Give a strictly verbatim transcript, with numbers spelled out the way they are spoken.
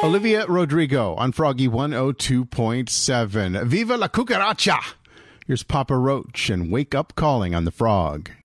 Olivia Rodrigo on Froggy one oh two point seven. Viva la cucaracha! Here's Papa Roach and Wake Up Calling on the Frog.